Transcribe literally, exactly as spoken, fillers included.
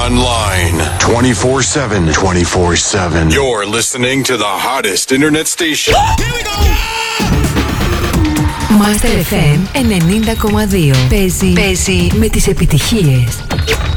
online twenty-four seven. twenty-four seven. You're listening to the hottest internet station. Here we go! Master εφ εμ ενενήντα κόμμα δύο. Παίζει, παίζει με τις επιτυχίες.